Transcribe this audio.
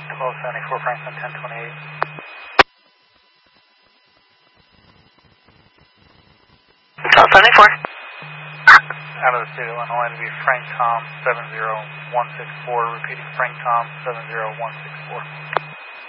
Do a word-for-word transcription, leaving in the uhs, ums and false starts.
twelve seventy-four Franklin, ten twenty-eight. twelve seventy-four. Out of the state of Illinois to be Frank Tom seven zero one six four, repeating Frank Tom seven zero one six four.